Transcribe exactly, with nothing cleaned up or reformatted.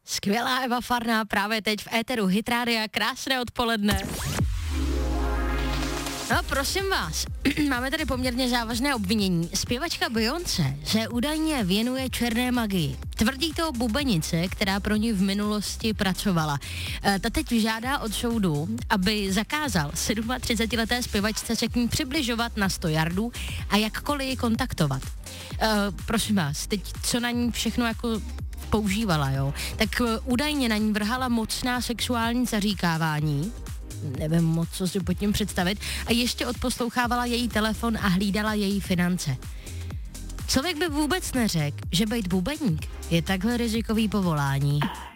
Skvělá Eva Farná právě teď v éteru Hit Rádia. Krásné odpoledne. No prosím vás, máme tady poměrně závažné obvinění. Zpěvačka Beyoncé se údajně věnuje černé magii. Tvrdí to bubenice, která pro ní v minulosti pracovala. E, ta teď žádá od soudu, aby zakázal třicetisedmileté zpěvačce se k ní přibližovat na sto yardů a jakkoliv ji kontaktovat. E, prosím vás, teď co na ní všechno jako používala, jo? Tak e, údajně na ní vrhala mocná sexuální zaříkávání, nevím moc, co si pod tím představit, a ještě odposlouchávala její telefon a hlídala její finance. Člověk by vůbec neřekl, že být bubeník je takhle rizikový povolání.